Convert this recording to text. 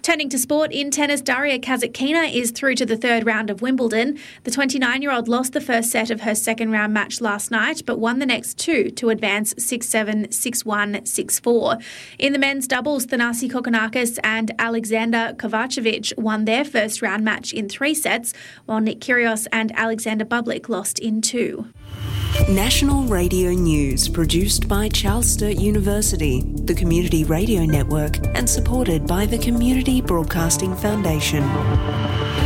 Turning to sport, in tennis, Daria Kasatkina is through to the third round of Wimbledon. The 29-year-old lost the first set of her second-round match last night, but won the next two to advance 6-7, 6-1, 6-4. In the men's doubles, Thanasi Kokkinakis and Alexander Kovacevic won their first-round match in 3 sets, while Nick Kyrgios and Alexander Bublik lost in 2. National Radio News, produced by Charles Sturt University, the Community Radio Network, and supported by the Community Broadcasting Foundation.